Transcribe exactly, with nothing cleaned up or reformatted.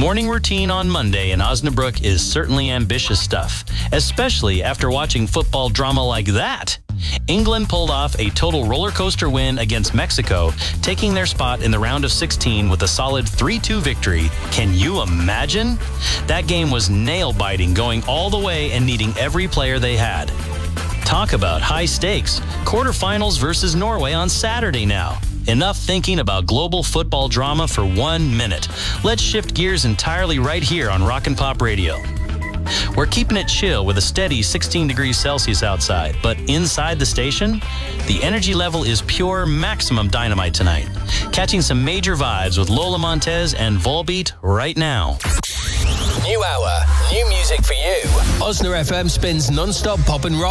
Morning routine on Monday in Osnabrück is certainly ambitious stuff, especially after watching football drama like that. England pulled off a total roller coaster win against Mexico, taking their spot in the round of sixteen with a solid three two victory. Can you imagine? That game was nail-biting, going all the way and needing every player they had. Talk about high stakes. Quarterfinals versus Norway on Saturday now. Enough thinking about global football drama for one minute. Let's shift gears entirely right here on Rock and Pop Radio. We're keeping it chill with a steady sixteen degrees Celsius outside, but inside the station, the energy level is pure maximum dynamite tonight. Catching some major vibes with Lola Montez and Volbeat right now. New hour, new music for you. Osna F M spins non-stop pop and rock.